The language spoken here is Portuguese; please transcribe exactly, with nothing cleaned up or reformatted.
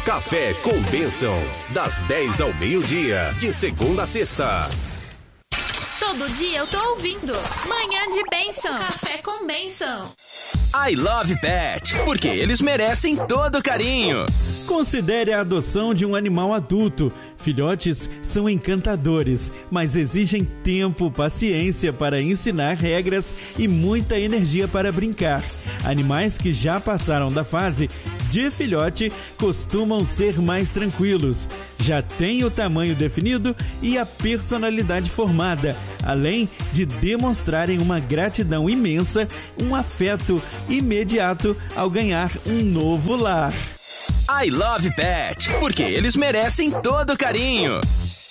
Café com Bênção, das dez ao meio-dia, de segunda a sexta. Todo dia eu tô ouvindo Manhã de Bênção, Café com Bênção. I Love Pet, porque eles merecem todo carinho. Considere a adoção de um animal adulto. Filhotes são encantadores, mas exigem tempo, paciência para ensinar regras e muita energia para brincar. Animais que já passaram da fase de filhote costumam ser mais tranquilos. Já têm o tamanho definido e a personalidade formada, além de demonstrarem uma gratidão imensa, um afeto imediato ao ganhar um novo lar. I Love Pet, porque eles merecem todo carinho.